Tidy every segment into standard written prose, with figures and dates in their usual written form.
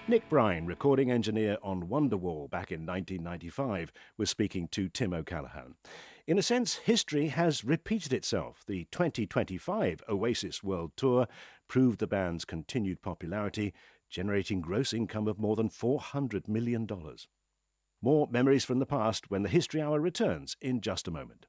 Nick Brine, recording engineer on Wonderwall back in 1995, was speaking to Tim O'Callaghan. In a sense, history has repeated itself. The 2025 Oasis World Tour proved the band's continued popularity, generating gross income of more than $400 million. More memories from the past when the History Hour returns in just a moment.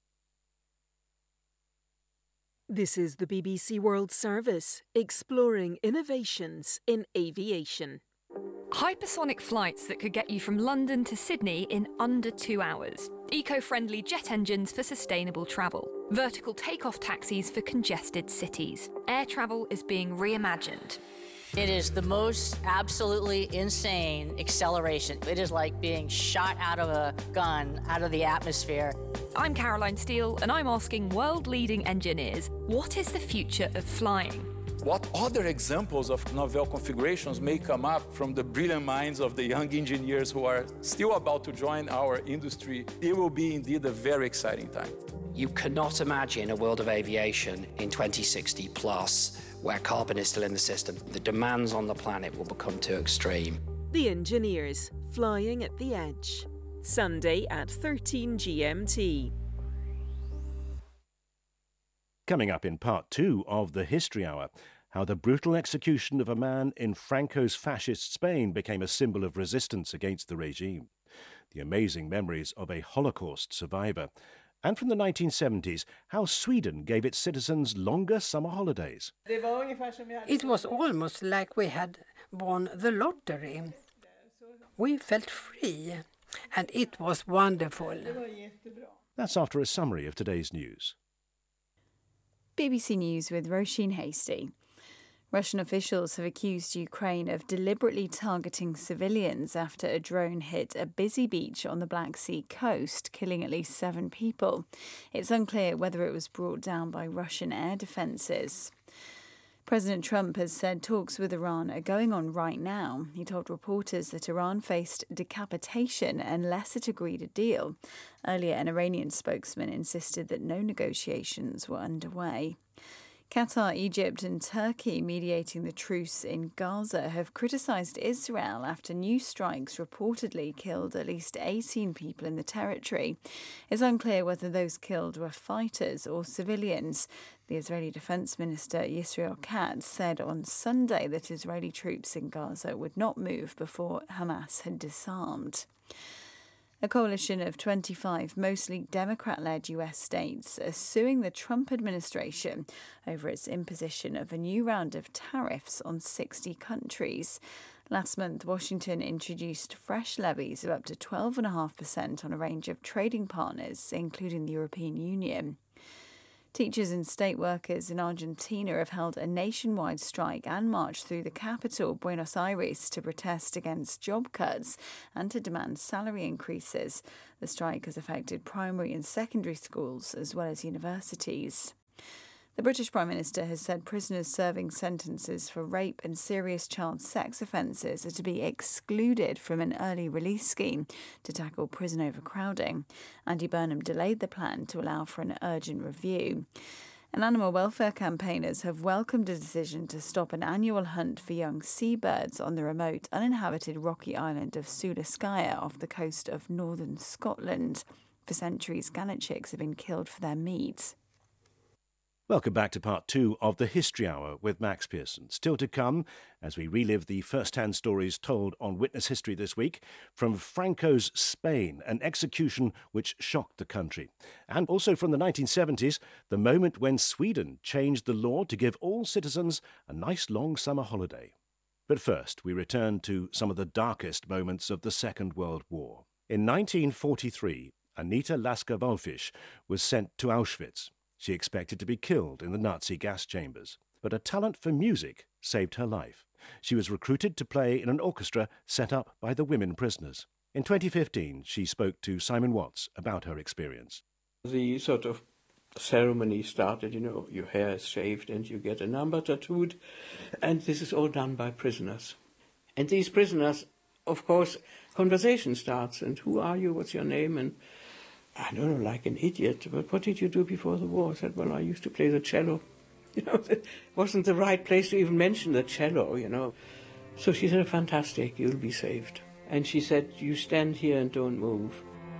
This is the BBC World Service, exploring innovations in aviation. Hypersonic flights that could get you from London to Sydney in under 2 hours. Eco-friendly jet engines for sustainable travel. Vertical takeoff taxis for congested cities. Air travel is being reimagined. It is the most absolutely insane acceleration. It is like being shot out of a gun, out of the atmosphere. I'm Caroline Steele, and I'm asking world-leading engineers, what is the future of flying? What other examples of novel configurations may come up from the brilliant minds of the young engineers who are still about to join our industry? It will be indeed a very exciting time. You cannot imagine a world of aviation in 2060 plus where carbon is still in the system. The demands on the planet will become too extreme. The Engineers, flying at the edge. Sunday at 13 GMT. Coming up in part 2 of the History Hour, how the brutal execution of a man in Franco's fascist Spain became a symbol of resistance against the regime. The amazing memories of a Holocaust survivor. And from the 1970s, how Sweden gave its citizens longer summer holidays. It was almost like we had won the lottery. We felt free, and it was wonderful. That's after a summary of today's news. BBC News with Roisin Hasty. Russian officials have accused Ukraine of deliberately targeting civilians after a drone hit a busy beach on the Black Sea coast, killing at least 7 people. It's unclear whether it was brought down by Russian air defences. President Trump has said talks with Iran are going on right now. He told reporters that Iran faced decapitation unless it agreed a deal. Earlier, an Iranian spokesman insisted that no negotiations were underway. Qatar, Egypt and Turkey, mediating the truce in Gaza, have criticised Israel after new strikes reportedly killed at least 18 people in the territory. It's unclear whether those killed were fighters or civilians. The Israeli Defence Minister Yisrael Katz said on Sunday that Israeli troops in Gaza would not move before Hamas had disarmed. A coalition of 25 mostly Democrat-led US states are suing the Trump administration over its imposition of a new round of tariffs on 60 countries. Last month, Washington introduced fresh levies of up to 12.5% on a range of trading partners, including the European Union. Teachers and state workers in Argentina have held a nationwide strike and marched through the capital, Buenos Aires, to protest against job cuts and to demand salary increases. The strike has affected primary and secondary schools as well as universities. The British Prime Minister has said prisoners serving sentences for rape and serious child sex offences are to be excluded from an early release scheme to tackle prison overcrowding. Andy Burnham delayed the plan to allow for an urgent review. And animal welfare campaigners have welcomed a decision to stop an annual hunt for young seabirds on the remote, uninhabited rocky island of Sulaskaya off the coast of northern Scotland. For centuries, gannet chicks have been killed for their meat. Welcome back to part 2 of the History Hour with Max Pearson. Still to come as we relive the first-hand stories told on Witness History this week from Franco's Spain, an execution which shocked the country. And also from the 1970s, the moment when Sweden changed the law to give all citizens a nice long summer holiday. But first, we return to some of the darkest moments of the Second World War. In 1943, Anita Lasker-Wölfich was sent to Auschwitz. She expected to be killed in the Nazi gas chambers, but a talent for music saved her life. She was recruited to play in an orchestra set up by the women prisoners. In 2015, she spoke to Simon Watts about her experience. The sort of ceremony started, your hair is shaved and you get a number tattooed, and this is all done by prisoners. And these prisoners, of course, conversation starts, and who are you, what's your name, and I don't know, like an idiot, but what did you do before the war? I said, well, I used to play the cello. It wasn't the right place to even mention the cello, So she said, fantastic, you'll be saved. And she said, you stand here and don't move.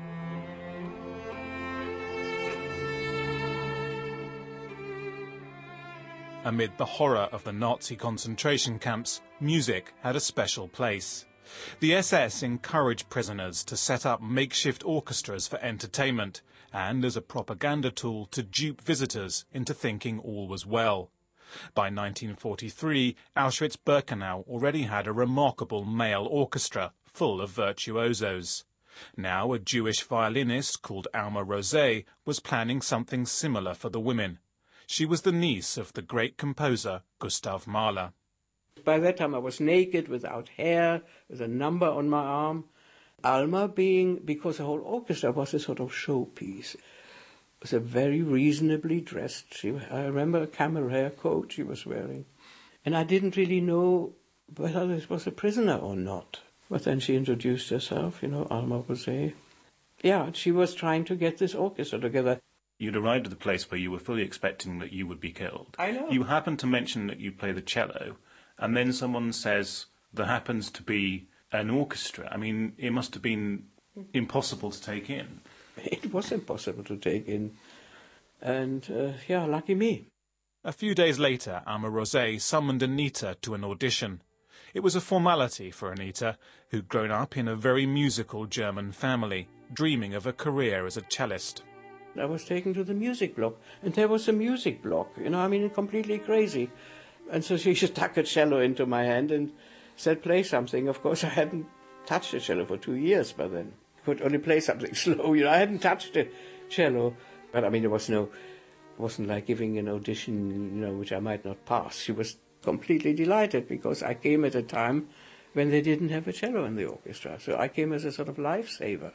Amid the horror of the Nazi concentration camps, music had a special place. The SS encouraged prisoners to set up makeshift orchestras for entertainment and as a propaganda tool to dupe visitors into thinking all was well. By 1943, Auschwitz-Birkenau already had a remarkable male orchestra full of virtuosos. Now a Jewish violinist called Alma Rosé was planning something similar for the women. She was the niece of the great composer Gustav Mahler. By that time I was naked, without hair, with a number on my arm. Alma because the whole orchestra was a sort of showpiece, was a very reasonably dressed. I remember a camel hair coat she was wearing. And I didn't really know whether this was a prisoner or not. But then she introduced herself, Alma Rosé. Yeah, she was trying to get this orchestra together. You'd arrived at the place where you were fully expecting that you would be killed. I know. You happened to mention that you play the cello, and then someone says there happens to be an orchestra. I mean, it must have been impossible to take in. It was impossible to take in. And, lucky me. A few days later, Alma Rosé summoned Anita to an audition. It was a formality for Anita, who'd grown up in a very musical German family, dreaming of a career as a cellist. I was taken to the music block, and there was a music block, completely crazy. And so she stuck a cello into my hand and said, play something. Of course, I hadn't touched a cello for 2 years by then. I could only play something slow, I hadn't touched a cello. But, it wasn't like giving an audition, which I might not pass. She was completely delighted because I came at a time when they didn't have a cello in the orchestra. So I came as a sort of lifesaver.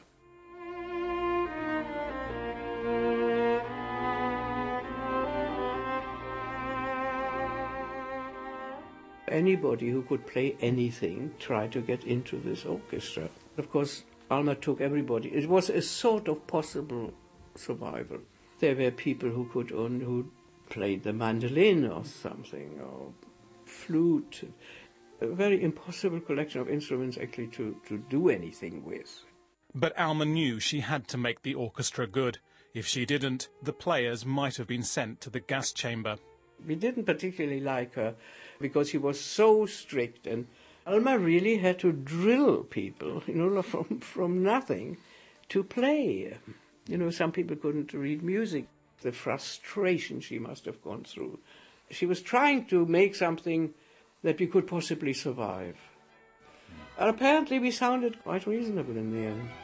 Anybody who could play anything tried to get into this orchestra. Of course, Alma took everybody. It was a sort of possible survival. There were people who played the mandolin or something, or flute. A very impossible collection of instruments actually to do anything with. But Alma knew she had to make the orchestra good. If she didn't, the players might have been sent to the gas chamber. We didn't particularly like her because she was so strict, and Alma really had to drill people, from nothing to play. Some people couldn't read music. The frustration she must have gone through. She was trying to make something that we could possibly survive. And apparently we sounded quite reasonable in the end.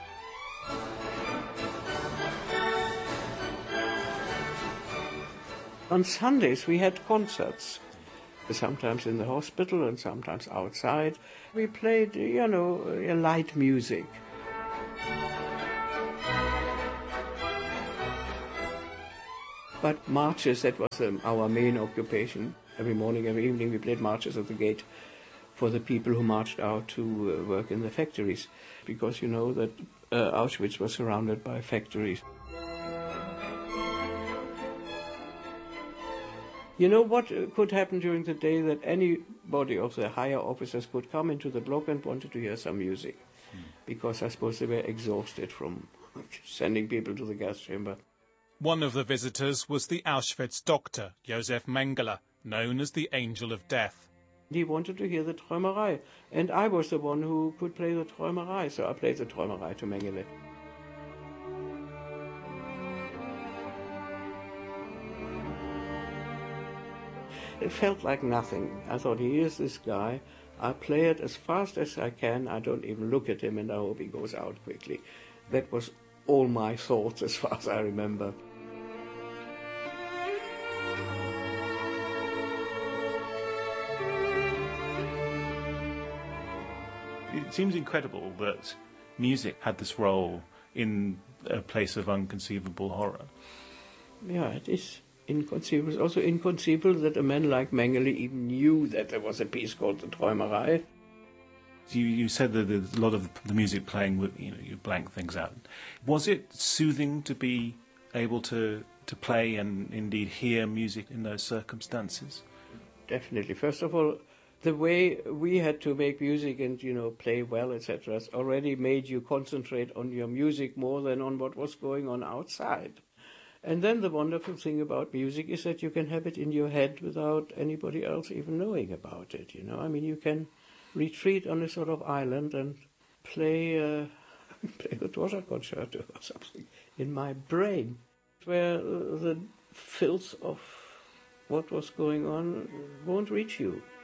On Sundays we had concerts, sometimes in the hospital and sometimes outside. We played, light music. But marches, that was our main occupation. Every morning, every evening we played marches at the gate for the people who marched out to work in the factories, because you know that Auschwitz was surrounded by factories. You know what could happen during the day? That anybody of the higher officers could come into the block and wanted to hear some music, because I suppose they were exhausted from sending people to the gas chamber. One of the visitors was the Auschwitz doctor, Josef Mengele, known as the Angel of Death. He wanted to hear the Träumerei, and I was the one who could play the Träumerei, so I played the Träumerei to Mengele. It felt like nothing. I thought, here's this guy. I play it as fast as I can. I don't even look at him, and I hope he goes out quickly. That was all my thoughts as far as I remember. It seems incredible that music had this role in a place of unconceivable horror. Yeah, it is inconceivable. It's also inconceivable that a man like Mengele even knew that there was a piece called the Träumerei. You said that there's a lot of the music playing, you blank things out. Was it soothing to be able to play and indeed hear music in those circumstances? Definitely. First of all, the way we had to make music and, play well, etc., has already made you concentrate on your music more than on what was going on outside. And then the wonderful thing about music is that you can have it in your head without anybody else even knowing about it, you can retreat on a sort of island and play the Dvorak Concerto or something in my brain, where the filth of what was going on won't reach you.